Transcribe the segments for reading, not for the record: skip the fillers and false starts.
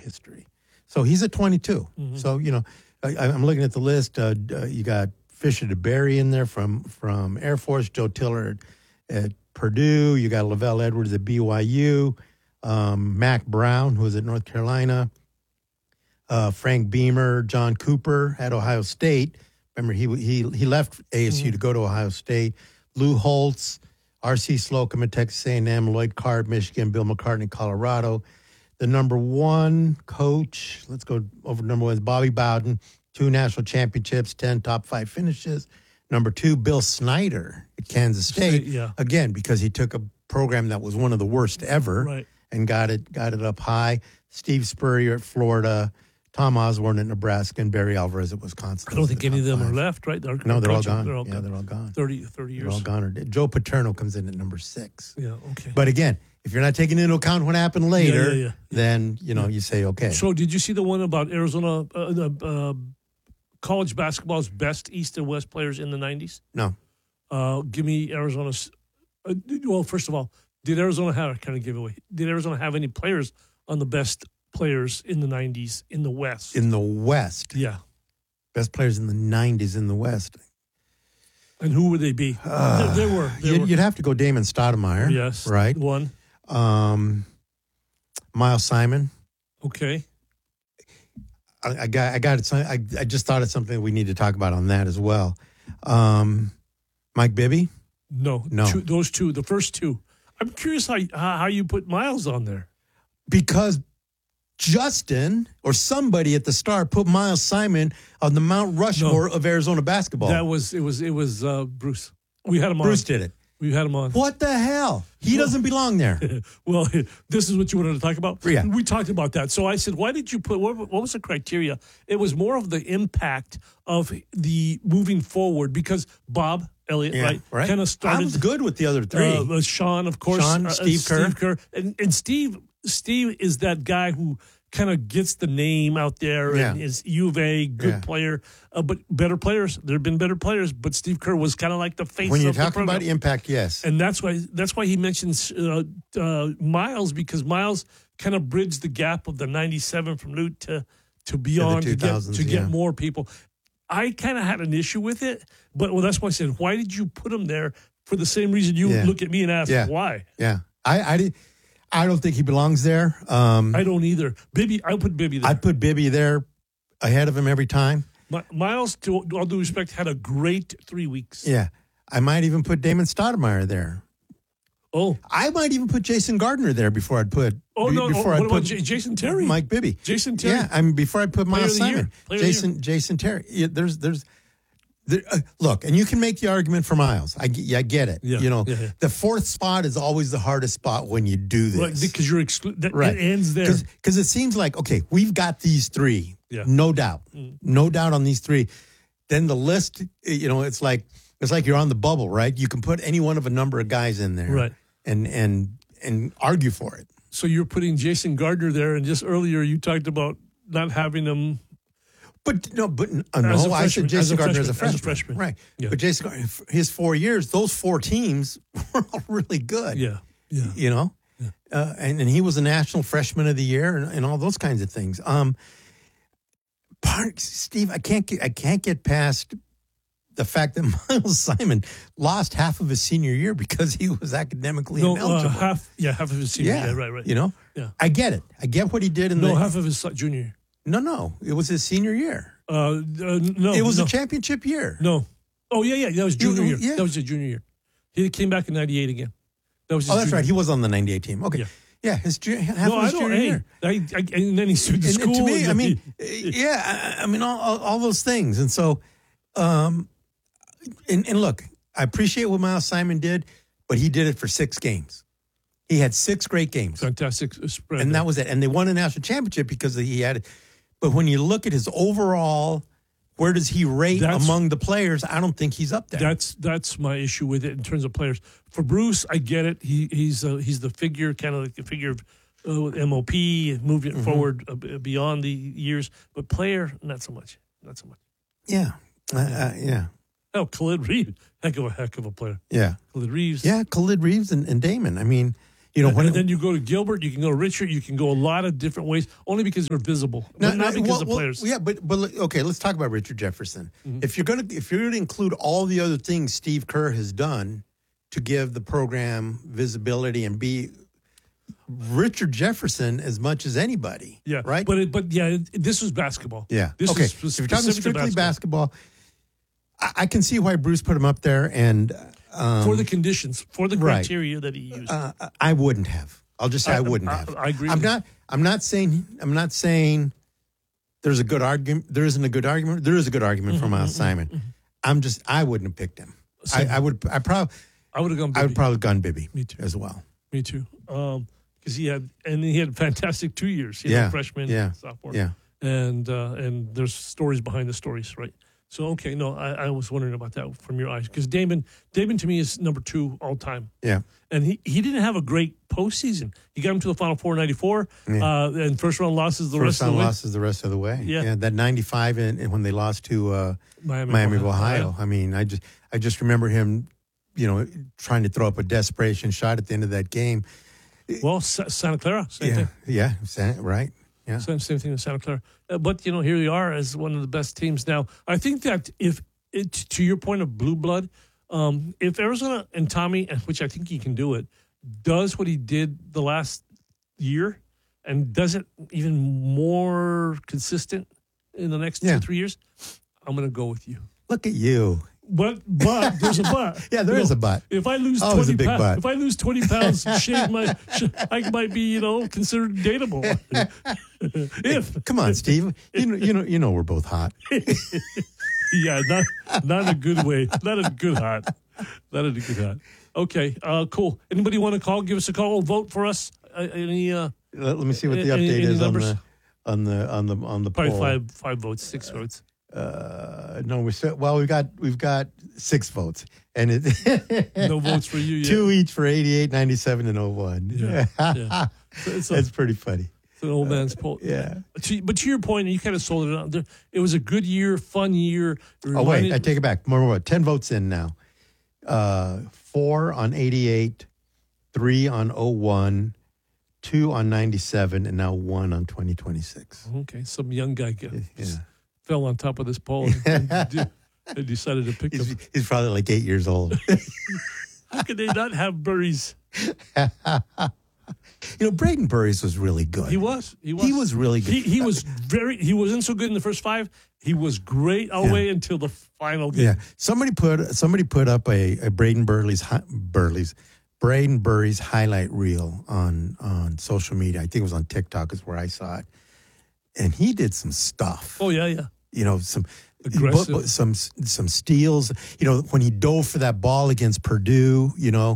history. So he's at 22. Mm-hmm. So, I'm looking at the list. You got Fisher DeBerry in there from Air Force, Joe Tiller at Purdue. You got Lavelle Edwards at BYU, Mac Brown, who was at North Carolina, Frank Beamer, John Cooper at Ohio State. Remember, he left ASU to go to Ohio State. Lou Holtz, R.C. Slocum at Texas A&M, Lloyd Carr, Michigan, Bill McCartney, Colorado. The number one coach, let's go over number one, is Bobby Bowden, 2 national championships, 10 top 5 finishes. Number 2, Bill Snyder at Kansas State. Yeah. Again, because he took a program that was one of the worst ever and got it up high. Steve Spurrier at Florida, Tom Osborne at Nebraska, and Barry Alvarez at Wisconsin. I don't think any of them are left, right? No, they're all gone. They're all gone. 30 years. They're all gone. Joe Paterno comes in at number 6. Yeah, okay. But again, if you're not taking into account what happened later, then, you say, okay. So did you see the one about Arizona, college basketball's best East and West players in the 90s? No. Give me Arizona's. Well, first of all, did Arizona have any players on the best players in the 90s in the West? In the West? Yeah. Best players in the 90s in the West. And who would they be? You'd have to go Damon Stoudemire. Yes. Right? One. Miles Simon. Okay. I got it. I just thought of something we need to talk about on that as well. Mike Bibby? No. Those two, the first two. I'm curious how you put Miles on there. Because Justin or somebody at the Star put Miles Simon on the Mount Rushmore of Arizona basketball. It was Bruce. We had him on. Bruce did it. We had him on. What the hell? He doesn't belong there. Well, this is what you wanted to talk about? Yeah. We talked about that. So I said, why did you put, what was the criteria? It was more of the impact of the moving forward because Bob Elliott, right? Kind of started. I was good with the other 3. Sean, of course. Steve Kerr. And Steve is that guy who kind of gets the name out there and is U of A, good player, but better players. There have been better players, but Steve Kerr was kind of like the face of the program. When you're talking about impact, yes. And that's why he mentions Miles, because Miles kind of bridged the gap of the 97 from Newt to beyond to get more people. I kind of had an issue with it, but that's why I said, why did you put him there? For the same reason you look at me and ask why. Yeah. I don't think he belongs there. I don't either. Bibby, I'll put Bibby there. I'd put Bibby there ahead of him every time. Miles, to all due respect, had a great 3 weeks. Yeah. I might even put Damon Stoudemire there. Oh. I might even put Jason Gardner there before I'd put... what about Jason Terry? Mike Bibby. Jason Terry? Yeah, before I put Miles Simon. Jason Terry. Yeah, look, and you can make the argument for Miles. I get it. Yeah, the 4th spot is always the hardest spot when you do this. Right, because you're it ends there. Because it seems like, okay, we've got these 3. Yeah. No doubt. No doubt on these 3. Then the list, it's like you're on the bubble, right? You can put any one of a number of guys in there. Right. And argue for it. So you're putting Jason Gardner there, and just earlier you talked about not having him. I said Jason Gardner as a freshman. Right. Yeah. But Jason Gardner, his 4 years, those 4 teams were all really good. Yeah. And he was a national freshman of the year and all those kinds of things. Steve, I can't get past the fact that Miles Simon lost half of his senior year because he was academically ineligible. Half of his senior year. Right. Yeah. I get it. I get what he did half of his junior year. No. It was his senior year. No. It was a championship year. No. Oh, yeah. That was junior year. Yeah. That was his junior year. He came back in 98 again. That was that's right. He was on the 98 team. Okay. Yeah, half of his junior year. And then he sued the school. To me, all those things. And so, and look, I appreciate what Miles Simon did, but he did it for 6 games. He had 6 great games. Fantastic spread. And that was it. And they won a national championship because he had it. But when you look at his overall, where does he rate among the players? I don't think he's up there. That's my issue with it in terms of players. For Bruce, I get it. He's the figure, kind of like the figure of MOP, moving it forward beyond the years. But player, not so much. Yeah. Oh, Khalid Reeves, heck of a player. Yeah. Khalid Reeves. Yeah, Khalid Reeves and Damon. I mean, You know, and then you go to Gilbert, you can go to Richard, you can go a lot of different ways, only because they're visible, not because of players. Yeah, but okay, let's talk about Richard Jefferson. Mm-hmm. If you're gonna include all the other things Steve Kerr has done to give the program visibility and be Richard Jefferson as much as anybody, right? But this was basketball. Yeah, this okay. is if you're talking strictly basketball, I can see why Bruce put him up there and. For the conditions, for the criteria that he used, I wouldn't have. I'll just say I wouldn't have. I agree. I'm not saying there's a good argument. There isn't a good argument. There is a good argument for Miles Simon. I wouldn't have picked him. I would have gone. Bibby. I would probably have gone Bibby. Me too. As well. Me too. Because he had fantastic 2 years. Freshman, sophomore. Yeah. And there's stories behind the stories, right? So, okay, no, I was wondering about that from your eyes. Because Damon to me is number 2 all time. Yeah. And he didn't have a great postseason. He got him to the Final Four in 94, and first-round losses the rest of the way. Losses the rest of the way. Yeah, that 95 and when they lost to Miami of Ohio. I mean, I just remember him, trying to throw up a desperation shot at the end of that game. Well, Santa Clara, same thing. Yeah, right. Yeah. Same thing in Santa Clara. But, here we are as one of the best teams now. I think that to your point of blue blood, if Arizona and Tommy, which I think he can do it, does what he did the last year and does it even more consistent in the next 2-3 years, I'm going to go with you. Look at you. But there's a but. Yeah, there is a but. If I lose 20 pounds, if I lose 20 pounds, I might be, considered dateable. Come on, Steve. You know we're both hot. Yeah, not in a good way. Not in a good hot. Not in a good hot. Okay, cool. Anybody want to call? Give us a call. Or vote for us. Let me see what the update is on the probably poll. 5 votes, 6 votes. No, we've got 6 votes, and no votes for you yet. 2 each for 88, 97, and 01. Yeah. That's pretty funny. It's an old man's poll. Yeah. But to your point, you kind of sold it out. It was a good year, fun year. Oh wait, I take it back. More. 10 votes in now. 4 on 88, 3 on 01, 2 on 97, and now 1 on 2026. Okay, some young guy fell on top of this pole and decided to pick him. He's probably like 8 years old. How could they not have Burries? Braden Burries was really good. He was really good. He wasn't so good in the first 5. He was great all the way until the final game. Yeah. Somebody put up a Braden Burries highlight reel on social media. I think it was on TikTok is where I saw it. And he did some stuff. Oh yeah. Some aggressive, some steals. When he dove for that ball against Purdue,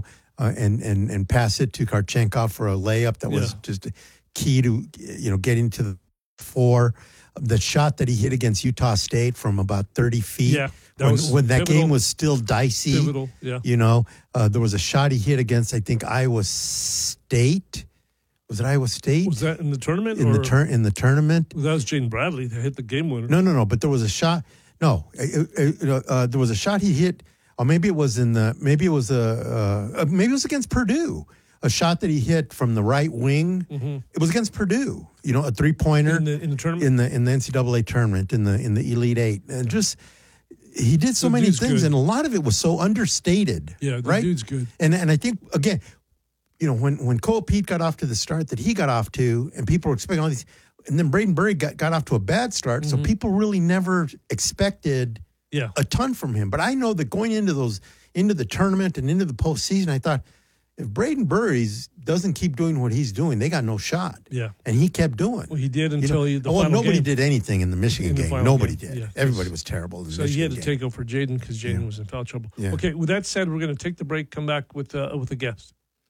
and pass it to Karchenkov for a layup that was just key to getting to the 4. The shot that he hit against Utah State from about 30 feet. Yeah, when that game was still dicey. Pivotal. Yeah. There was a shot he hit against Iowa State. Was it Iowa State? Was that in the tournament? In the tournament? Well, that was Jaden Bradley that hit the game winner. No. But there was a shot. No, there was a shot he hit. Or maybe it was maybe it was against Purdue. A shot that he hit from the right wing. Mm-hmm. It was against Purdue. A 3-pointer in the tournament, in the NCAA tournament, in the Elite 8, and just. He did so many things, good. And a lot of it was so understated. Yeah, the right? dude's good. And I think again, when Cole Pete got off to the start that he got off to, and people were expecting all these, and then Braden Burry got off to a bad start, mm-hmm. so people really never expected a ton from him. But I know that going into the tournament and into the postseason, I thought if Braden Burry doesn't keep doing what he's doing, they got no shot. Yeah, and he kept doing. Well, he did until the final nobody game. Did anything in the Michigan game. Nobody did. Yeah. Everybody was terrible. In the so Michigan he had to game. take over for Jaden because Jaden was in foul trouble. Yeah. Okay, with that said, we're going to take the break. Come back with a guest.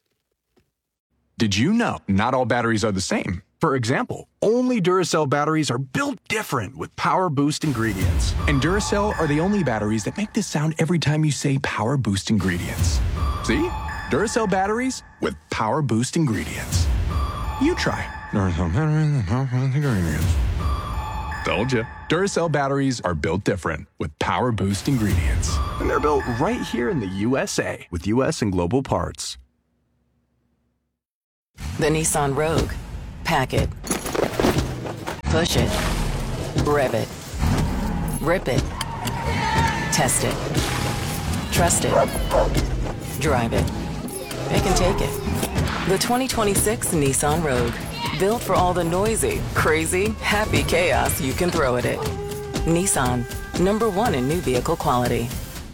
Did you know not all batteries are the same? For example, only Duracell batteries are built different with Power Boost ingredients. And Duracell are the only batteries that make this sound every time you say Power Boost ingredients. See? Duracell batteries with Power Boost ingredients. You try. Duracell batteries with Power Boost ingredients. Told you. Duracell batteries are built different with Power Boost ingredients. And they're built right here in the USA with US and global parts. The Nissan Rogue. Pack it. Push it. Rev it. Rip it. Test it. Trust it. Drive it. It can take it. The 2026 Nissan Rogue. Built for all the noisy, crazy, happy chaos you can throw at it. Nissan. #1 in new vehicle quality.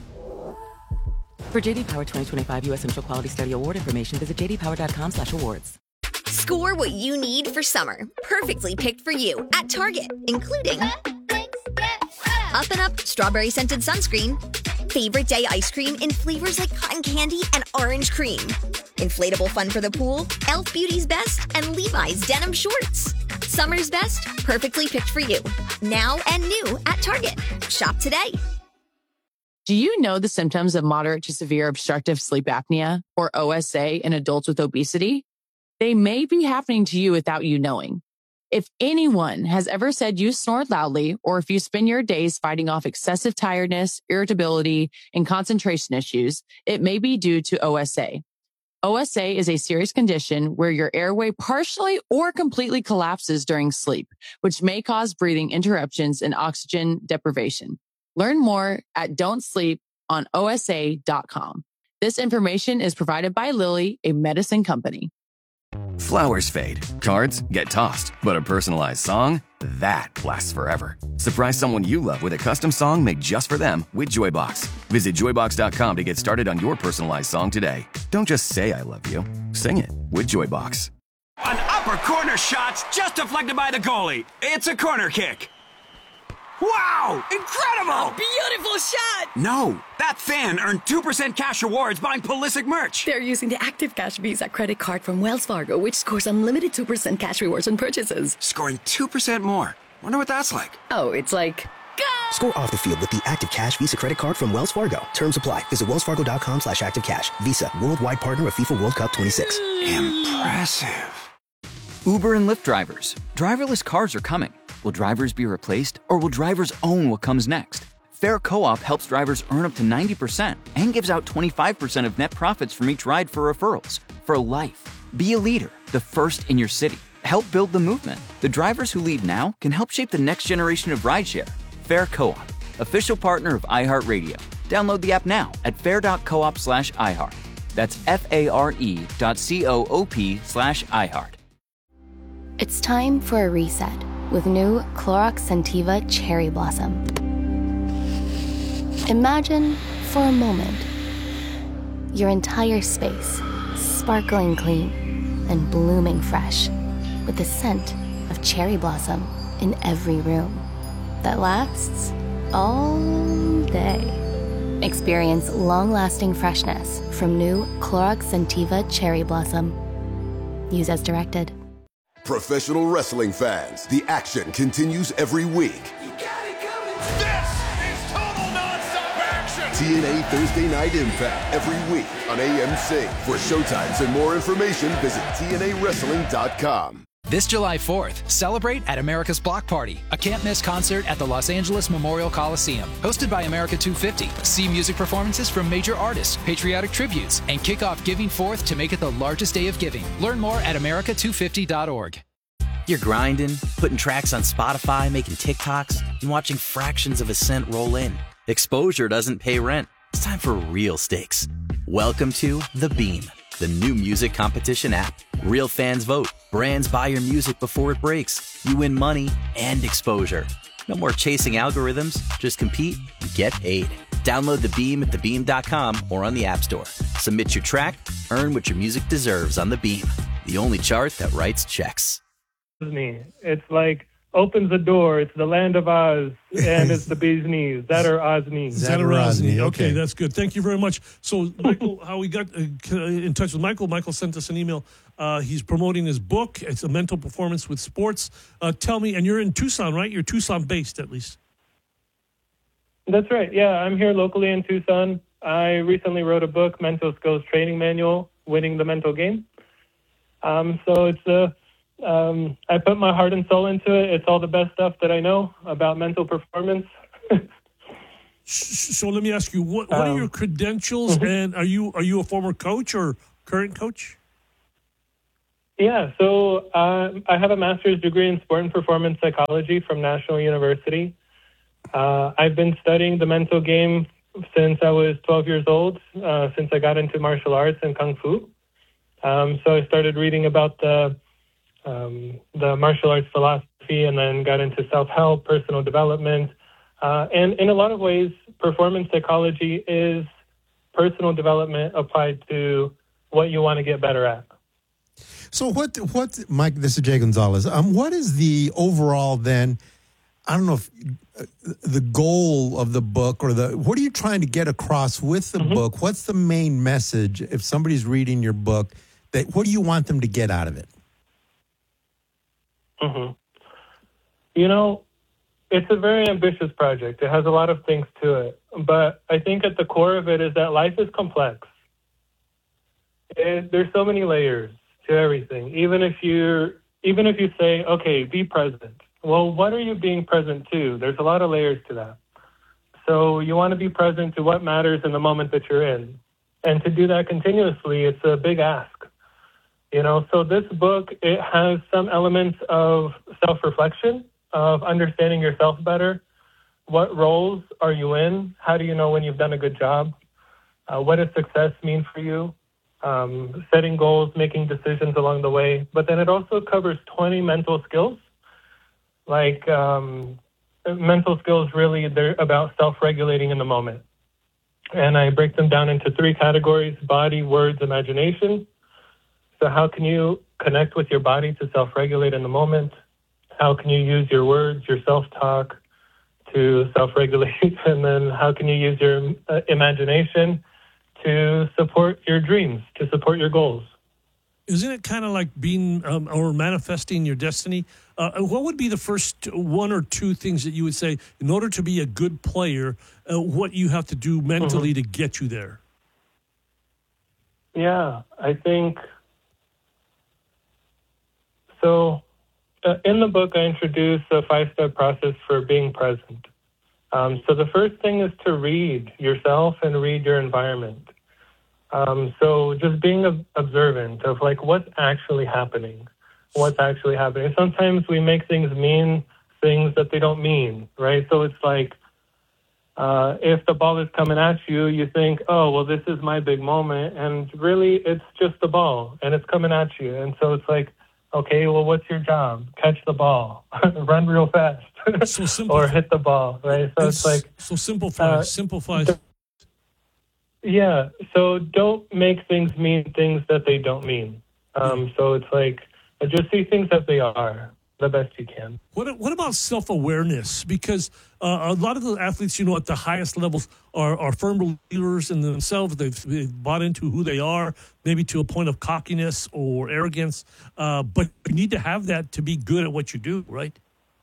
For JD Power 2025 U.S. Central Quality Study Award information, visit jdpower.com/awards. Score what you need for summer. Perfectly picked for you at Target, including Up and Up Strawberry Scented Sunscreen, Favorite Day Ice Cream in flavors like cotton candy and orange cream, Inflatable Fun for the Pool, Elf Beauty's Best, and Levi's Denim Shorts. Summer's best, perfectly picked for you. Now and new at Target. Shop today. Do you know the symptoms of moderate to severe obstructive sleep apnea, or OSA, in adults with obesity? They may be happening to you without you knowing. If anyone has ever said you snore loudly, or if you spend your days fighting off excessive tiredness, irritability, and concentration issues, it may be due to OSA. OSA is a serious condition where your airway partially or completely collapses during sleep, which may cause breathing interruptions and oxygen deprivation. Learn more at don'tsleeponosa.com. This information is provided by Lilly, a medicine company. Flowers fade, cards get tossed, but a personalized song, that lasts forever. Surprise someone you love with a custom song made just for them with Joybox. Visit joybox.com to get started on your personalized song today. Don't just say I love you, sing it with Joybox. An upper corner shot's just deflected by the goalie. It's a corner kick. Wow! Incredible! A beautiful shot! No, that fan earned 2% cash rewards buying Pulisic merch. They're using the Active Cash Visa credit card from Wells Fargo, which scores unlimited 2% cash rewards on purchases. Scoring 2% more. Wonder what that's like. Oh, it's like... Go! Score off the field with the Active Cash Visa credit card from Wells Fargo. Terms apply. Visit wellsfargo.com/activecash. Visa, worldwide partner of FIFA World Cup 26. Impressive. Uber and Lyft drivers. Driverless cars are coming. Will drivers be replaced, or will drivers own what comes next? Fair Co-op helps drivers earn up to 90% and gives out 25% of net profits from each ride for referrals. For life. Be a leader, the first in your city. Help build the movement. The drivers who lead now can help shape the next generation of rideshare. Fair Co-op, official partner of iHeartRadio. Download the app now at fair.coop/iHeart. That's FARE.coop/iHeart. It's time for a reset with new Clorox Scentiva Cherry Blossom. Imagine, for a moment, your entire space sparkling clean and blooming fresh with the scent of cherry blossom in every room that lasts all day. Experience long-lasting freshness from new Clorox Scentiva Cherry Blossom. Use as directed. Professional wrestling fans, the action continues every week. You got it coming. This is total nonstop action. TNA Thursday Night Impact every week on AMC. For showtimes and more information, visit TNAWrestling.com. This July 4th, celebrate at America's Block Party, a can't-miss concert at the Los Angeles Memorial Coliseum. Hosted by America 250, see music performances from major artists, patriotic tributes, and kick off Giving Forth to make it the largest day of giving. Learn more at america250.org. You're grinding, putting tracks on Spotify, making TikToks, and watching fractions of a cent roll in. Exposure doesn't pay rent. It's time for real stakes. Welcome to The Beam, the new music competition app. Real fans vote. Brands buy your music before it breaks. You win money and exposure. No more chasing algorithms. Just compete and get paid. Download The Beam at thebeam.com or on the App Store. Submit your track. Earn what your music deserves on The Beam, the only chart that writes checks. It's like opens the door. It's the land of Oz, and it's the bee's knees. That or Ozni. Zatarozni. Okay, that's good. Thank you very much. So, Michael, how we got in touch with Michael? Michael sent us an email. He's promoting his book. It's a mental performance with sports. Tell me, and you're in Tucson, right? You're Tucson-based, at least. That's right. Yeah, I'm here locally in Tucson. I recently wrote a book, Mental Skills Training Manual, Winning the Mental Game. So it's I put my heart and soul into it. It's all the best stuff that I know about mental performance. So let me ask you, what are your credentials, and are you a former coach or current coach? Yeah, so I have a master's degree in sport and performance psychology from National University. I've been studying the mental game since I was 12 years old, since I got into martial arts and Kung Fu. So I started reading about the martial arts philosophy and then got into self-help, personal development. And in a lot of ways, performance psychology is personal development applied to what you want to get better at. So what, Mike, this is Jay Gonzalez. What is the overall then, I don't know if the goal of the book or what are you trying to get across with the book? What's the main message if somebody's reading your book, what do you want them to get out of it? You know, it's a very ambitious project. It has a lot of things to it. But I think at the core of it is that life is complex. There's so many layers to everything. Even if you say, okay, be present. Well, what are you being present to? There's a lot of layers to that. So you want to be present to what matters in the moment that you're in. And to do that continuously, it's a big ask. You know, so this book, it has some elements of self-reflection, of understanding yourself better. What roles are you in? How do you know when you've done a good job? What does success mean for you? Setting goals, making decisions along the way. But then it also covers 20 mental skills. Like mental skills, really, they're about self-regulating in the moment. And I break them down into 3 categories: body, words, imagination. So how can you connect with your body to self-regulate in the moment? How can you use your words, your self-talk to self-regulate? And then how can you use your imagination to support your dreams, to support your goals? Isn't it kind of like being or manifesting your destiny? What would be the first 1 or 2 things that you would say in order to be a good player, what you have to do mentally to get you there? Yeah, I think so. In the book, I introduce a 5-step process for being present. So the first thing is to read yourself and read your environment. So just being observant of like what's actually happening. Sometimes we make things mean things that they don't mean, right? So it's like if the ball is coming at you, you think, oh, well, this is my big moment. And really, it's just the ball and it's coming at you. And so it's like, okay, well, what's your job? Catch the ball, run real fast, or hit the ball, right? So it's like... So simplify. Yeah, so don't make things mean things that they don't mean. So it's like, just see things as they are, the best you can. What about self-awareness? Because a lot of the athletes, you know, at the highest levels are firm believers in themselves. They've bought into who they are, maybe to a point of cockiness or arrogance. But you need to have that to be good at what you do, right?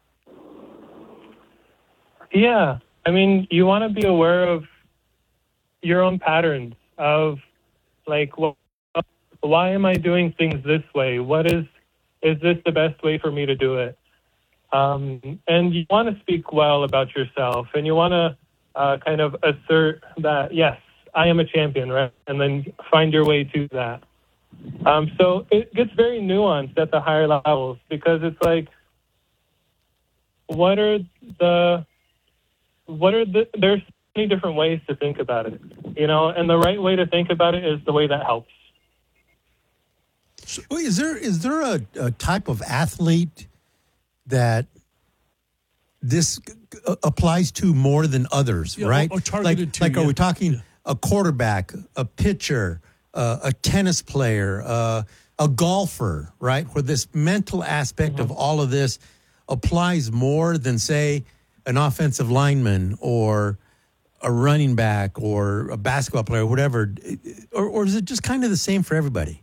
Yeah. I mean, you want to be aware of your own patterns of, like, why am I doing things this way? Is this the best way for me to do it? And you want to speak well about yourself, and you want to kind of assert that, yes, I am a champion, right? And then find your way to that. So it gets very nuanced at the higher levels because it's like, there's so many different ways to think about it, you know, and the right way to think about it is the way that helps. So is there a type of athlete that this applies to more than others, right? Or targeted to. Are we talking a quarterback, a pitcher, a tennis player, a golfer, right? Where this mental aspect of all of this applies more than, say, an offensive lineman or a running back or a basketball player, whatever, or is it just kind of the same for everybody?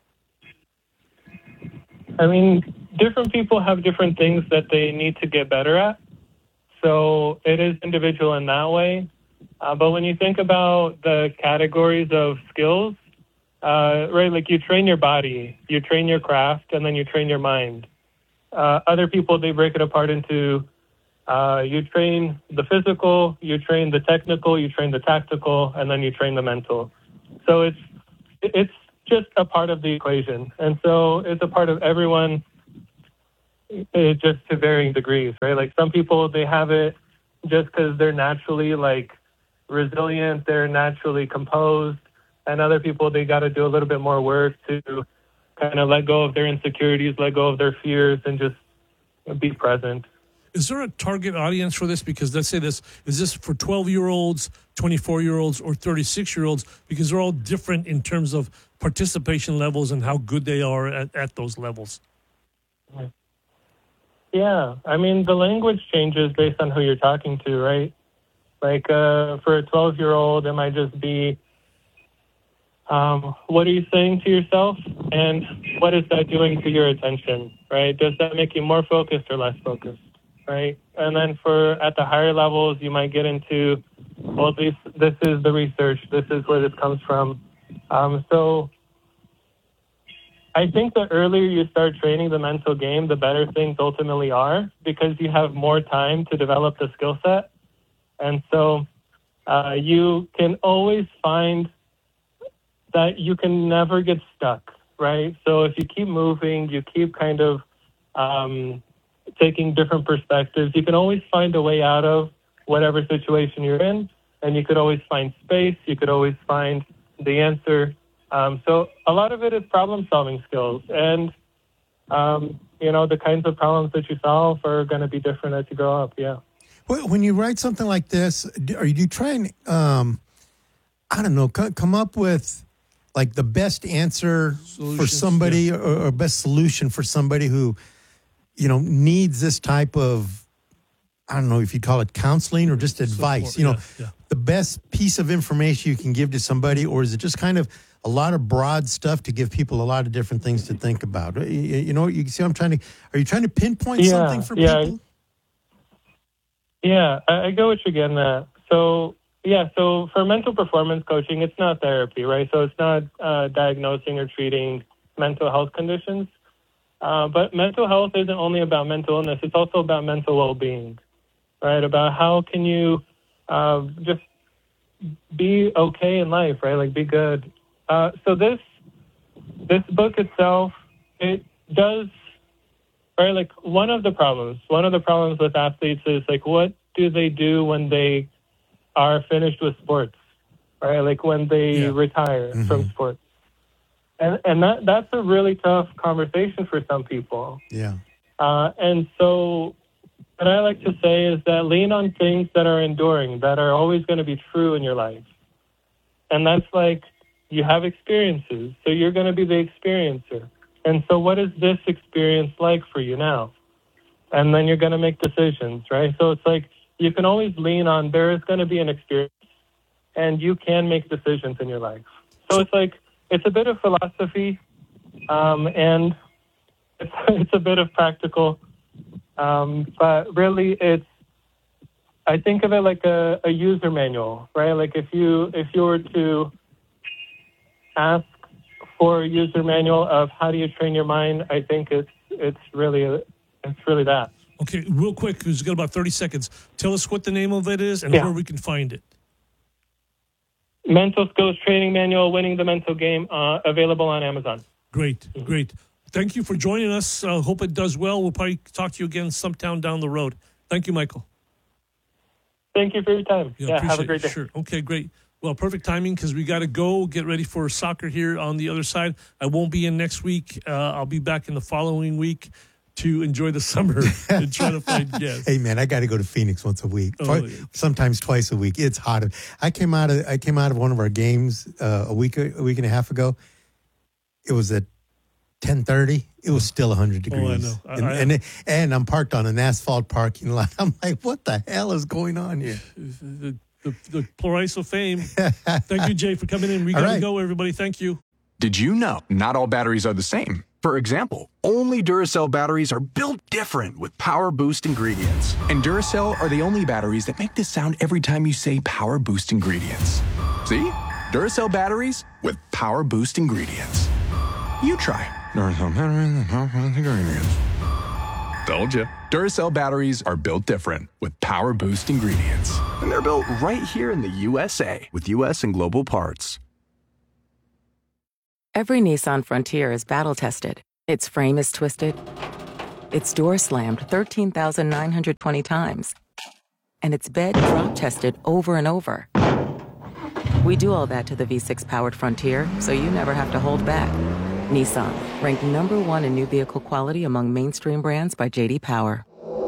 I mean, different people have different things that they need to get better at. So it is individual in that way. But when you think about the categories of skills, right, like you train your body, you train your craft, and then you train your mind. Other people, they break it apart into you train the physical, you train the technical, you train the tactical, and then you train the mental. So it's just a part of the equation. And so it's a part of everyone, just to varying degrees, right? Like some people, they have it just because they're naturally like resilient, they're naturally composed, and other people, they got to do a little bit more work to kind of let go of their insecurities, let go of their fears, and just be present. Is there a target audience for this? Because let's say this, is this for 12-year-olds, 24-year-olds, or 36-year-olds? Because they're all different in terms of participation levels and how good they are at those levels. Yeah, I mean, the language changes based on who you're talking to, right? Like for a 12-year-old, it might just be, what are you saying to yourself? And what is that doing to your attention, right? Does that make you more focused or less focused, right? And then at the higher levels, you might get into, well, this is the research. This is where this comes from. So I think the earlier you start training the mental game, the better things ultimately are, because you have more time to develop the skill set. And so you can always find that you can never get stuck, right? So if you keep moving, you keep kind of taking different perspectives, you can always find a way out of whatever situation you're in, and you could always find space, you could always find the answer. So a lot of it is problem-solving skills, and the kinds of problems that you solve are going to be different as you grow up. Yeah. When you write something like this, are you trying? I don't know, come up with like the best answer for somebody, or best solution for somebody who, needs this type of, I don't know if you call it counseling or just advice. The best piece of information you can give to somebody, or is it just kind of a lot of broad stuff to give people a lot of different things to think about? You see, are you trying to pinpoint something for people? Yeah, I get what you're getting at. So for mental performance coaching, it's not therapy, right? So it's not diagnosing or treating mental health conditions. But mental health isn't only about mental illness. It's also about mental well-being, right? About how can you just be okay in life, right? Like be good. So this book itself, it does, right? Like one of the problems with athletes is like, what do they do when they are finished with sports, right? Like when they retire from sports. And that's a really tough conversation for some people. Yeah. And so what I like to say is that lean on things that are enduring, that are always going to be true in your life. And that's like, you have experiences, so you're going to be the experiencer. And so what is this experience like for you now? And then you're going to make decisions, right? So it's like, you can always lean on, there is going to be an experience, and you can make decisions in your life. So it's like, it's a bit of philosophy, and it's a bit of practical, but really I think of it like a user manual, right? Like if you were to ask for a user manual of how do you train your mind, I think it's really that. Okay, real quick, because we've got about 30 seconds. Tell us what the name of it is and where we can find it. Mental Skills Training Manual, Winning the Mental Game, available on Amazon. Great. Thank you for joining us. Hope it does well. We'll probably talk to you again sometime down the road. Thank you, Michael. Thank you for your time. Have a great day. Sure. Okay, great. Well, perfect timing because we got to go get ready for soccer here on the other side. I won't be in next week. I'll be back in the following week to enjoy the summer and try to find guests. Hey man, I got to go to Phoenix once a week, sometimes twice a week. It's hot. I came out of one of our games a week and a half ago. It was at 10:30. It was still 100 degrees. Oh, I know. And I'm parked on an asphalt parking lot. I'm like, what the hell is going on here? The Plurice of fame. Thank you, Jay, for coming in. We got to go, everybody. Thank you. Did you know not all batteries are the same? For example, only Duracell batteries are built different with Power Boost ingredients. And Duracell are the only batteries that make this sound every time you say Power Boost ingredients. See? Duracell batteries with Power Boost ingredients. You try Duracell batteries with Power Boost ingredients. Told you. Duracell batteries are built different with Power Boost ingredients. And they're built right here in the USA with US and global parts. Every Nissan Frontier is battle-tested. Its frame is twisted. Its door slammed 13,920 times. And its bed drop-tested over and over. We do all that to the V6-powered Frontier, so you never have to hold back. Nissan, ranked #1 in new vehicle quality among mainstream brands by J.D. Power.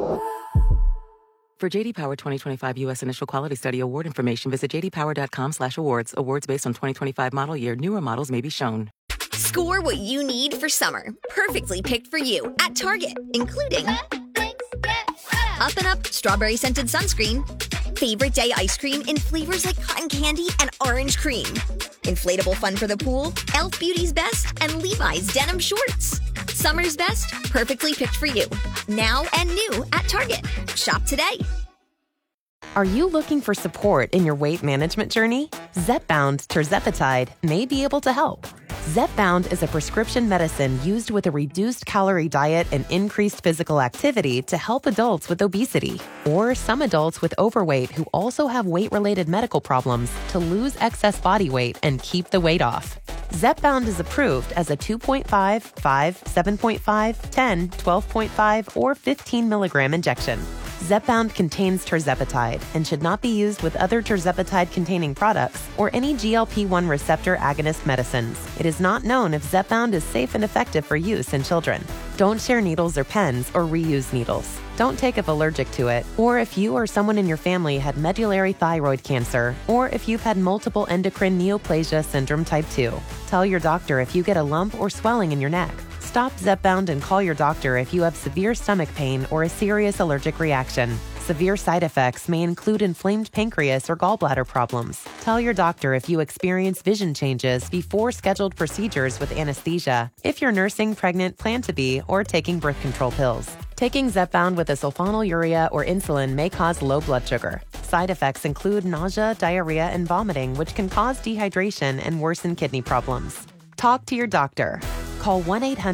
For J.D. Power 2025 U.S. Initial Quality Study Award information, visit jdpower.com/awards. Awards based on 2025 model year. Newer models may be shown. Score what you need for summer, perfectly picked for you at Target, including Up and Up strawberry scented sunscreen, favorite day ice cream in flavors like cotton candy and orange cream, inflatable fun for the pool, Elf Beauty's Best, and Levi's denim shorts. Summer's best, perfectly picked for you. Now and new at Target. Shop today. Are you looking for support in your weight management journey? Zepbound tirzepatide may be able to help. Zepbound is a prescription medicine used with a reduced calorie diet and increased physical activity to help adults with obesity, or some adults with overweight who also have weight-related medical problems to lose excess body weight and keep the weight off. Zepbound is approved as a 2.5, 5, 7.5, 10, 12.5, or 15 milligram injection. Zepbound contains tirzepatide and should not be used with other tirzepatide-containing products or any GLP-1 receptor agonist medicines. It is not known if Zepbound is safe and effective for use in children. Don't share needles or pens or reuse needles. Don't take if allergic to it, or if you or someone in your family had medullary thyroid cancer, or if you've had multiple endocrine neoplasia syndrome type 2. Tell your doctor if you get a lump or swelling in your neck. Stop Zepbound and call your doctor if you have severe stomach pain or a serious allergic reaction. Severe side effects may include inflamed pancreas or gallbladder problems. Tell your doctor if you experience vision changes before scheduled procedures with anesthesia, if you're nursing, pregnant, plan to be, or taking birth control pills. Taking Zepbound with a sulfonylurea or insulin may cause low blood sugar. Side effects include nausea, diarrhea, and vomiting, which can cause dehydration and worsen kidney problems. Talk to your doctor. Call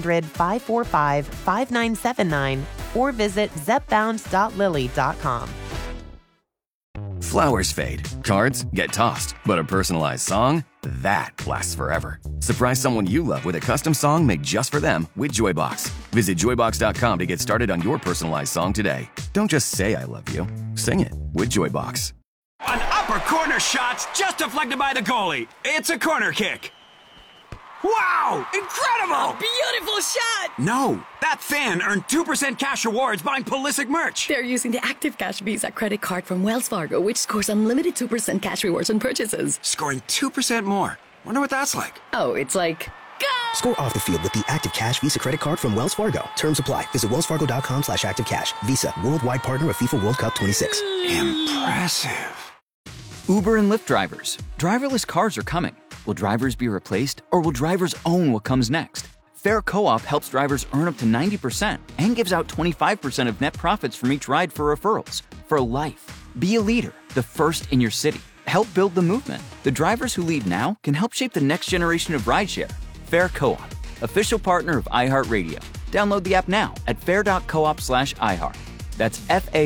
1-800-545-5979 or visit zepbound.lily.com. Flowers fade, cards get tossed, but a personalized song, that lasts forever. Surprise someone you love with a custom song made just for them with JoyBox. Visit JoyBox.com to get started on your personalized song today. Don't just say I love you, sing it with JoyBox. An upper corner shot's just deflected by the goalie. It's a corner kick. Wow! Incredible! A beautiful shot! No, that fan earned 2% cash rewards buying Pulisic merch. They're using the Active Cash Visa credit card from Wells Fargo, which scores unlimited 2% cash rewards on purchases. Scoring 2% more. Wonder what that's like. Oh, it's like... Go! Score off the field with the Active Cash Visa credit card from Wells Fargo. Terms apply. Visit wellsfargo.com/activecash. Visa, worldwide partner of FIFA World Cup 26. Impressive. Uber and Lyft drivers. Driverless cars are coming. Will drivers be replaced, or will drivers own what comes next? Fair Co-op helps drivers earn up to 90% and gives out 25% of net profits from each ride for referrals. For life. Be a leader, the first in your city. Help build the movement. The drivers who lead now can help shape the next generation of rideshare. Fair Co-op, official partner of iHeartRadio. Download the app now at fair.coop/iHeart. That's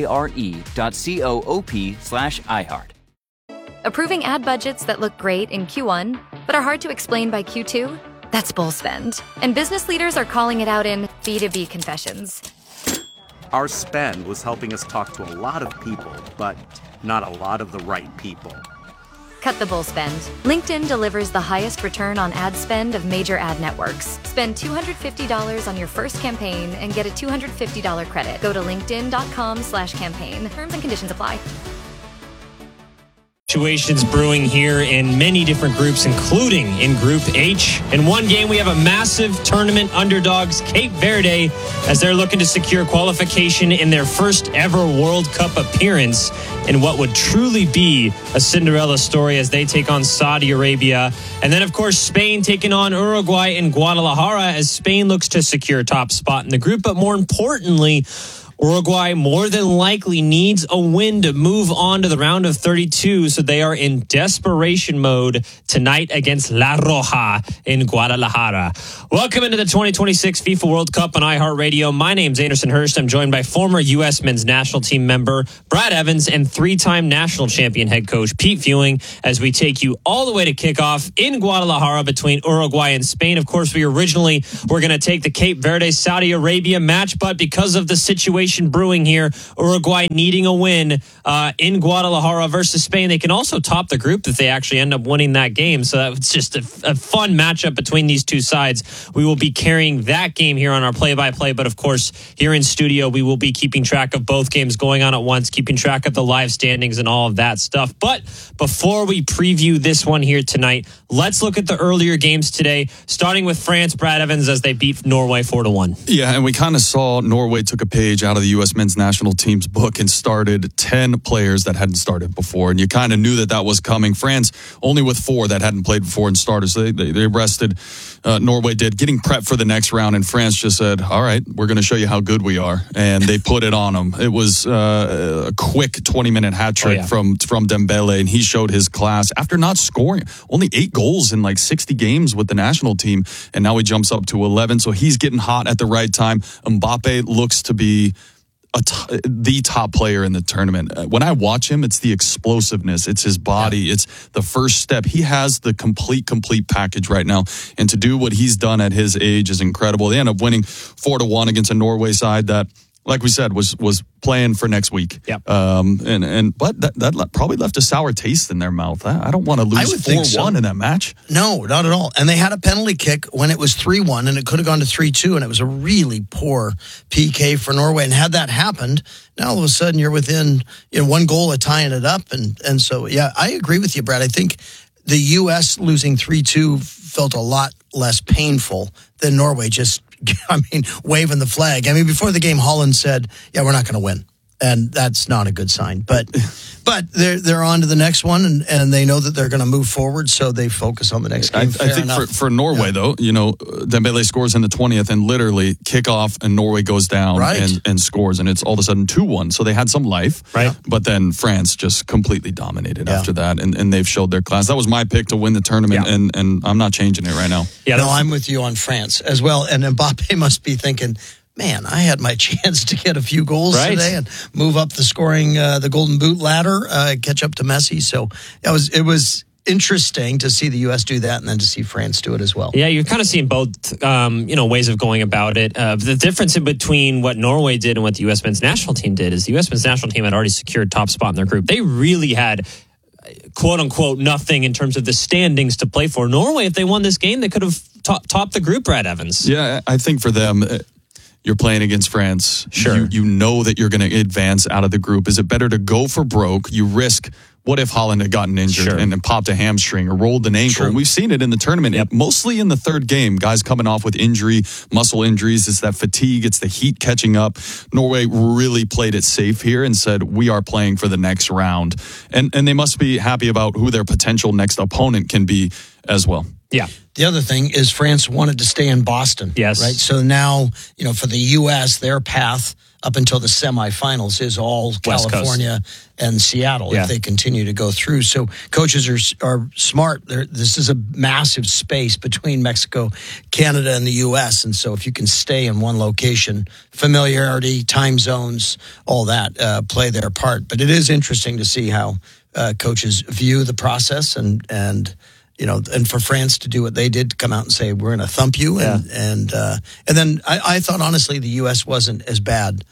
FARE.coop/iHeart. Approving ad budgets that look great in Q1, but are hard to explain by Q2? That's bull spend. And business leaders are calling it out in B2B confessions. Our spend was helping us talk to a lot of people, but not a lot of the right people. Cut the bull spend. LinkedIn delivers the highest return on ad spend of major ad networks. Spend $250 on your first campaign and get a $250 credit. Go to linkedin.com/campaign. Terms and conditions apply. Situations brewing here in many different groups, including in Group H. In one game, we have a massive tournament underdogs, Cape Verde, as they're looking to secure qualification in their first ever World Cup appearance in what would truly be a Cinderella story as they take on Saudi Arabia. And then, of course, Spain taking on Uruguay in Guadalajara as Spain looks to secure top spot in the group. But more importantly, Uruguay more than likely needs a win to move on to the round of 32, so they are in desperation mode tonight against La Roja in Guadalajara. Welcome into the 2026 FIFA World Cup on iHeartRadio. My name's Anderson Hurst. I'm joined by former U.S. men's national team member Brad Evans and three-time national champion head coach Pete Fewing as we take you all the way to kickoff in Guadalajara between Uruguay and Spain. Of course, we originally were going to take the Cape Verde-Saudi Arabia match, but because of the situation brewing here, Uruguay needing a win in Guadalajara versus Spain, they can also top the group if they actually end up winning that game. So that's just a fun matchup between these two sides. We will be carrying that game here on our play-by-play, but of course, here in studio, we will be keeping track of both games going on at once, keeping track of the live standings and all of that stuff. But before we preview this one here tonight, let's look at the earlier games today, starting with France, Brad Evans, as they beat Norway 4-1. Yeah, and we kind of saw Norway took a page out of the U.S. men's national team's book and started 10 players that hadn't started before. And you kind of knew that was coming. France only with 4 that hadn't played before and started. So they rested. Norway did, getting prepped for the next round. And France just said, all right, we're going to show you how good we are. And they put it on them. It was a quick 20-minute hat trick from Dembele. And he showed his class after not scoring. Only 8 goals in like 60 games with the national team. And now he jumps up to 11. So he's getting hot at the right time. Mbappe looks to be the top player in the tournament. When I watch him, it's the explosiveness, it's his body, it's the first step. He has the complete package right now, and to do what he's done at his age is incredible. They end up winning 4-1 against a Norway side that, like we said, was playing for next week. Yep. But that probably left a sour taste in their mouth. I don't want to lose 4-1 in that match. No, not at all. And they had a penalty kick when it was 3-1, and it could have gone to 3-2, and it was a really poor PK for Norway. And had that happened, now all of a sudden you're within 1 goal of tying it up. And so, yeah, I agree with you, Brad. I think the U.S. losing 3-2 felt a lot less painful than Norway just waving the flag. Before the game, Holland said, yeah, we're not going to win. And that's not a good sign. But they're on to the next one, and they know that they're going to move forward, so they focus on the next game. I think for Norway, though, Dembele scores in the 20th, and literally kickoff, and Norway goes down and scores, and it's all of a sudden 2-1. So they had some life, right? But then France just completely dominated after that, and they've showed their class. That was my pick to win the tournament, and I'm not changing it right now. Yeah, no, I'm with you on France as well. And Mbappe must be thinking, man, I had my chance to get a few goals today and move up the scoring, the Golden Boot ladder, catch up to Messi. So it was interesting to see the U.S. do that and then to see France do it as well. Yeah, you're kind of seeing both, ways of going about it. The difference in between what Norway did and what the U.S. men's national team did is the U.S. men's national team had already secured top spot in their group. They really had, quote unquote, nothing in terms of the standings to play for. Norway, if they won this game, they could have topped the group, Brad Evans. Yeah, I think for them, you're playing against France. Sure. You know that you're going to advance out of the group. Is it better to go for broke? You risk, what if Holland had gotten injured and popped a hamstring or rolled an ankle? And we've seen it in the tournament, mostly in the third game. Guys coming off with injury, muscle injuries. It's that fatigue. It's the heat catching up. Norway really played it safe here and said, we are playing for the next round. And they must be happy about who their potential next opponent can be as well. Yeah. The other thing is France wanted to stay in Boston. Yes. Right. So now, for the U.S., their path up until the semifinals is all West California and Seattle if they continue to go through. So coaches are smart. This is a massive space between Mexico, Canada, and the U.S. And so if you can stay in one location, familiarity, time zones, all that play their part. But it is interesting to see how coaches view the process and for France to do what they did, to come out and say, we're going to thump you. And then I thought, honestly, the U.S. wasn't as bad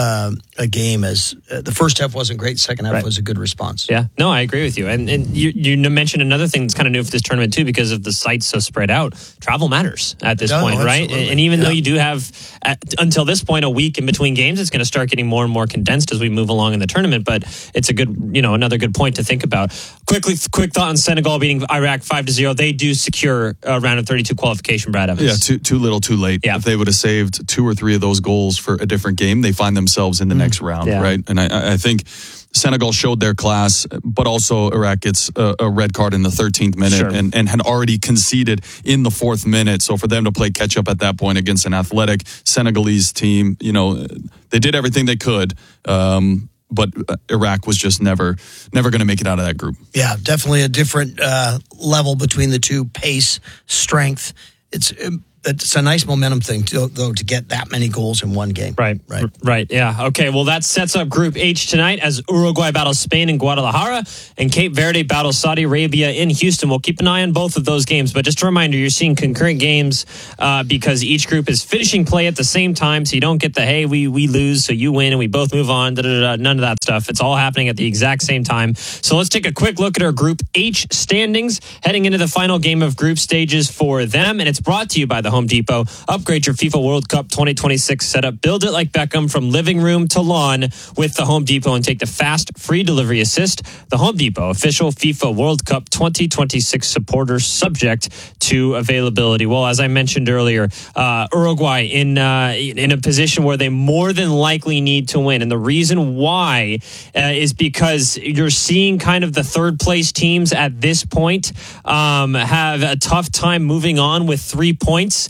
a game as the first half wasn't great. Second half was a good response. Yeah, no, I agree with you. And you mentioned another thing that's kind of new for this tournament too, because of the sites so spread out. Travel matters at this point, right? And even though you do have until this point a week in between games, it's going to start getting more and more condensed as we move along in the tournament. But it's a good, another good point to think about. Quick thought on Senegal beating Iraq 5-0. They do secure a round of 32 qualification. Brad Evans. Yeah, too little, too late. Yeah. If they would have saved 2 or 3 of those goals for a different game, they find themselves in the next round, right? And I think Senegal showed their class, but also Iraq gets a red card in the 13th minute and had already conceded in the 4th minute. So for them to play catch up at that point against an athletic Senegalese team, they did everything they could. But Iraq was just never going to make it out of that group. Yeah, definitely a different level between the two, pace, strength. It's a nice momentum thing, though, to get that many goals in one game. Right. Yeah. Okay. Well, that sets up Group H tonight as Uruguay battles Spain in Guadalajara and Cape Verde battles Saudi Arabia in Houston. We'll keep an eye on both of those games. But just a reminder, you're seeing concurrent games because each group is finishing play at the same time. So you don't get the, hey, we lose, so you win and we both move on. None of that stuff. It's all happening at the exact same time. So let's take a quick look at our Group H standings heading into the final game of group stages for them. And it's brought to you by the Home Depot. Upgrade your FIFA World Cup 2026 setup. Build it like Beckham from living room to lawn with the Home Depot and take the fast, free delivery assist. The Home Depot, official FIFA World Cup 2026 supporter, subject to availability. Well, as I mentioned earlier, Uruguay in a position where they more than likely need to win. And the reason why is because you're seeing kind of the third place teams at this point have a tough time moving on with 3 points.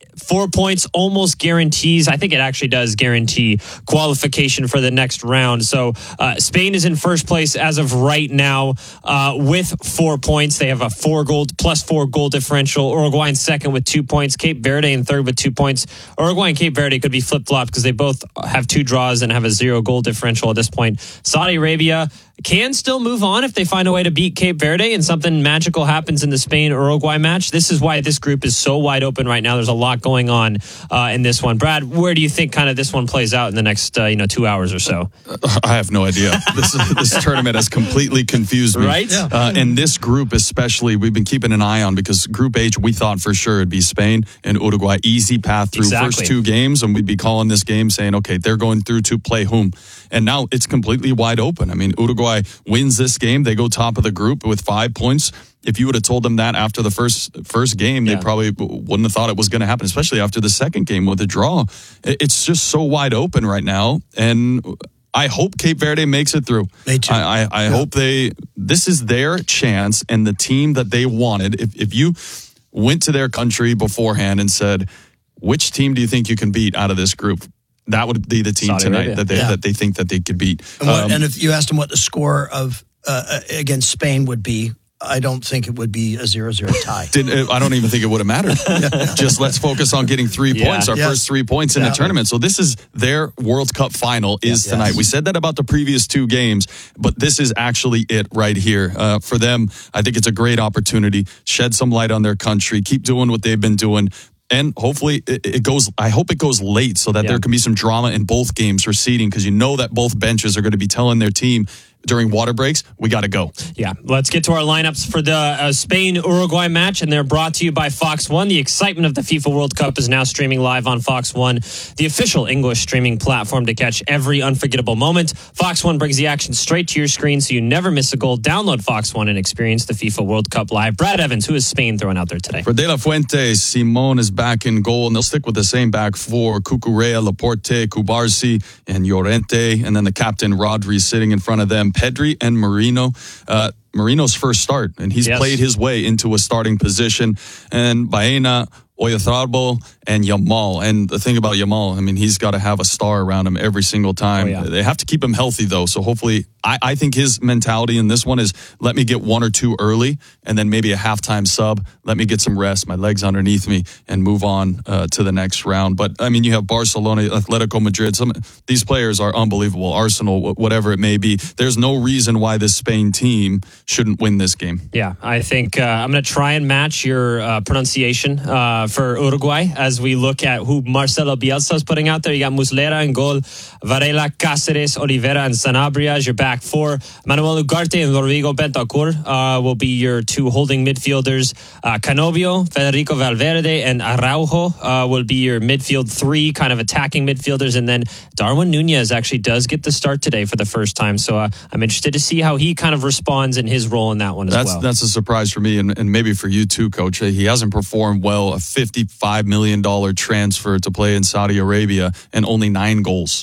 4 points almost guarantees. I think it actually does guarantee qualification for the next round. So Spain is in first place as of right now with 4 points. They have a plus 4 goal differential. Uruguay in second with 2 points. Cape Verde in third with 2 points. Uruguay and Cape Verde could be flip-flopped because they both have 2 draws and have a 0 goal differential at this point. Saudi Arabia can still move on if they find a way to beat Cape Verde and something magical happens in the Spain-Uruguay match. This is why this group is so wide open right now. There's a lot going on in this one. Brad, where do you think kind of this one plays out in the next 2 hours or so? I have no idea. This tournament has completely confused me. Right? Yeah. And this group especially, we've been keeping an eye on because Group H, we thought for sure it'd be Spain and Uruguay. Easy path through first 2 games, and we'd be calling this game saying, okay, they're going through to play whom? And now it's completely wide open. I mean, Uruguay wins this game. They go top of the group with 5 points. If you would have told them that after the first game, they probably wouldn't have thought it was going to happen, especially after the second game with a draw. It's just so wide open right now. And I hope Cape Verde makes it through. Me too. I hope this is their chance and the team that they wanted. If you went to their country beforehand and said, which team do you think you can beat out of this group? That would be the team Saudi tonight Arabia. that they think that they could beat. And if you asked them what the score of against Spain would be, I don't think it would be a 0-0 tie. I don't even think it would have mattered. Just let's focus on getting 3 points, our first 3 points in the tournament. So this is their World Cup final tonight. We said that about the previous 2 games, but this is actually it right here. For them, I think it's a great opportunity. Shed some light on their country. Keep doing what they've been doing. And hopefully it goes. I hope it goes late so that there can be some drama in both games for seeding, because you know that both benches are going to be telling their team during water breaks, we got to go. Yeah, let's get to our lineups for the Spain-Uruguay match, and they're brought to you by Fox One. The excitement of the FIFA World Cup is now streaming live on Fox One, the official English streaming platform to catch every unforgettable moment. Fox One brings the action straight to your screen so you never miss a goal. Download Fox One and experience the FIFA World Cup live. Brad Evans, who is Spain throwing out there today? For De La Fuente, Simon is back in goal, and they'll stick with the same back four. Cucurella, Laporte, Cubarsi, and Llorente, and then the captain, Rodri, sitting in front of them. Pedri and Marino. Marino's first start, and he's played his way into a starting position. And Baena, Oyarzabal, and Yamal. And the thing about Yamal, I mean, he's got to have a star around him every single time. They have to keep him healthy, though. So hopefully, I think his mentality in this one is let me get 1 or 2 early, and then maybe a halftime sub. Let me get some rest, my legs underneath me, and move on to the next round. But, I mean, you have Barcelona, Atletico Madrid. These players are unbelievable. Arsenal, whatever it may be. There's no reason why this Spain team shouldn't win this game. Yeah, I think I'm going to try and match your pronunciation for Uruguay as we look at who Marcelo Bielsa is putting out there. You got Muslera in goal, Varela, Cáceres, Olivera, and Sanabria as your back four. Manuel Ugarte and Rodrigo Bentancur will be your 2 holding midfielders. Canovio, Federico Valverde, and Araujo will be your midfield 3 kind of attacking midfielders. And then Darwin Nunez actually does get the start today for the first time. So I'm interested to see how he kind of responds in his role in that one as well. That's a surprise for me and maybe for you too, Coach. He hasn't performed well. A $55 million transfer to play in Saudi Arabia and only 9 goals.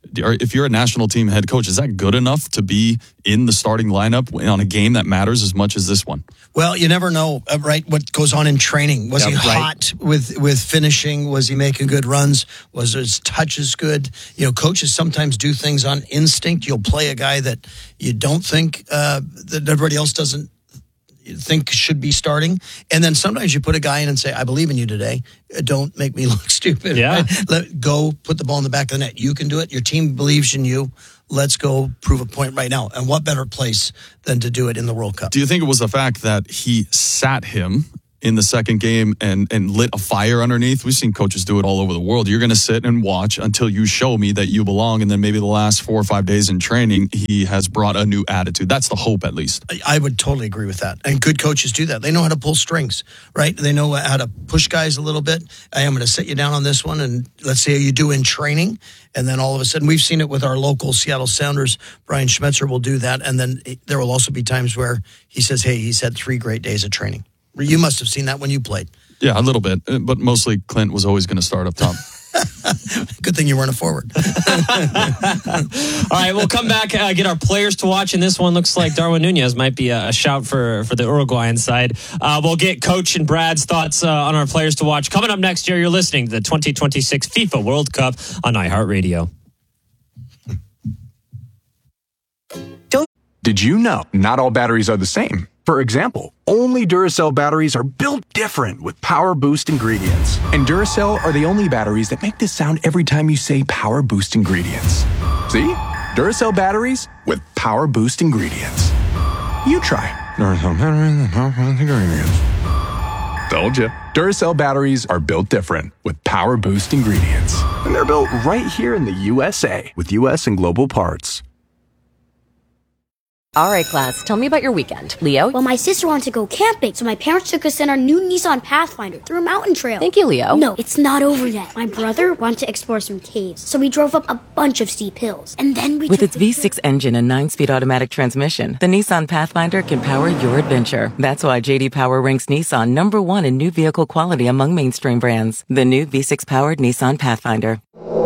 if you're a national team head coach, is that good enough to be in the starting lineup on a game that matters as much as this one? Well, you never know, right, what goes on in training. Was he hot with finishing? Was he making good runs? Was his touches good? Coaches sometimes do things on instinct. You'll play a guy that you don't think that everybody else doesn't think should be starting. And then sometimes you put a guy in and say, I believe in you today. Don't make me look stupid. Yeah. Right? Go put the ball in the back of the net. You can do it. Your team believes in you. Let's go prove a point right now. And what better place than to do it in the World Cup? Do you think it was the fact that he sat him in the second game and lit a fire underneath? We've seen coaches do it all over the world. You're going to sit and watch until you show me that you belong, and then maybe the last 4 or 5 days in training, he has brought a new attitude. That's the hope, at least. I would totally agree with that. And good coaches do that. They know how to pull strings, right? They know how to push guys a little bit. I am going to set you down on this one, and let's see how you do in training. And then all of a sudden, we've seen it with our local Seattle Sounders. Brian Schmetzer will do that. And then there will also be times where he says, hey, he's had 3 great days of training. You must have seen that when you played. Yeah, a little bit. But mostly Clint was always going to start up top. Good thing you weren't a forward. All right, we'll come back, get our players to watch. And this one looks like Darwin Nunez might be a shout for the Uruguayan side. We'll get Coach and Brad's thoughts on our players to watch. Coming up next year, you're listening to the 2026 FIFA World Cup on iHeartRadio. Did you know not all batteries are the same? For example, only Duracell batteries are built different with Power Boost ingredients. And Duracell are the only batteries that make this sound every time you say Power Boost ingredients. See? Duracell batteries with Power Boost ingredients. You try Duracell batteries with Power Boost ingredients. Told you. Duracell batteries are built different with Power Boost ingredients. And they're built right here in the USA with US and global parts. All right, class, tell me about your weekend. Leo? Well, my sister wanted to go camping, so my parents took us in our new Nissan Pathfinder through a mountain trail. Thank you, Leo. No, it's not over yet. My brother wanted to explore some caves, so we drove up a bunch of steep hills. And then we With its V6 engine and 9-speed automatic transmission, the Nissan Pathfinder can power your adventure. That's why J.D. Power ranks Nissan #1 in new vehicle quality among mainstream brands. The new V6-powered Nissan Pathfinder.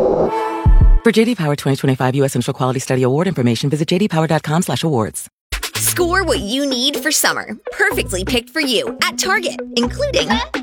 For J.D. Power 2025 U.S. Central Quality Study Award information, visit jdpower.com/awards. Score what you need for summer. Perfectly picked for you at Target, including Up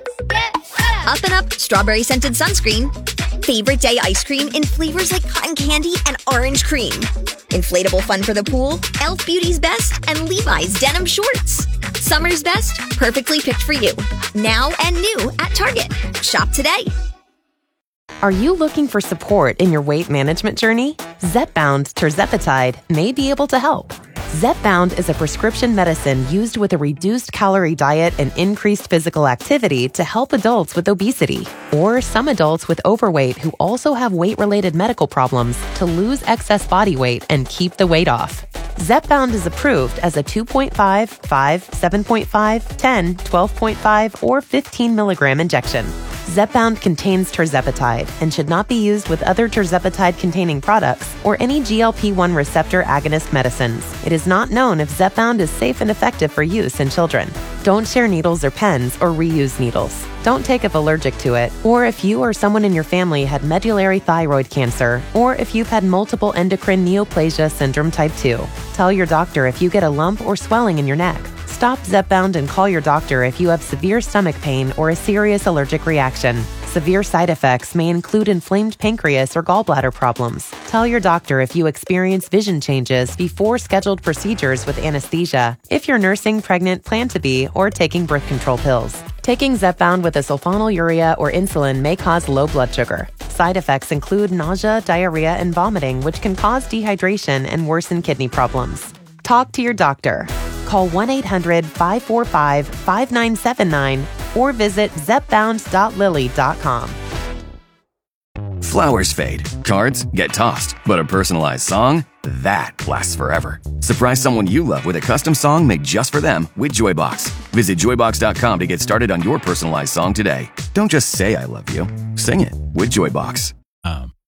and Up strawberry scented sunscreen, favorite day ice cream in flavors like cotton candy and orange cream, inflatable fun for the pool, Elf Beauty's Best, and Levi's denim shorts. Summer's best, perfectly picked for you. Now and new at Target. Shop today. Are you looking for support in your weight management journey? Zepbound tirzepatide may be able to help. Zepbound is a prescription medicine used with a reduced calorie diet and increased physical activity to help adults with obesity or some adults with overweight who also have weight-related medical problems to lose excess body weight and keep the weight off. Zepbound is approved as a 2.5, 5, 7.5, 10, 12.5, or 15 milligram injection. Zepbound contains tirzepatide and should not be used with other tirzepatide-containing products or any GLP-1 receptor agonist medicines. It is not known if Zepbound is safe and effective for use in children. Don't share needles or pens or reuse needles. Don't take if allergic to it, or if you or someone in your family had medullary thyroid cancer, or if you've had multiple endocrine neoplasia syndrome type 2. Tell your doctor if you get a lump or swelling in your neck. Stop Zepbound and call your doctor if you have severe stomach pain or a serious allergic reaction. Severe side effects may include inflamed pancreas or gallbladder problems. Tell your doctor if you experience vision changes before scheduled procedures with anesthesia, if you're nursing, pregnant, plan to be, or taking birth control pills. Taking Zepbound with a sulfonylurea or insulin may cause low blood sugar. Side effects include nausea, diarrhea, and vomiting, which can cause dehydration and worsen kidney problems. Talk to your doctor. Call 1-800-545-5979 or visit zepbound.lily.com. Flowers fade, cards get tossed, but a personalized song, that lasts forever. Surprise someone you love with a custom song made just for them with Joybox. Visit joybox.com to get started on your personalized song today. Don't just say I love you, sing it with Joybox.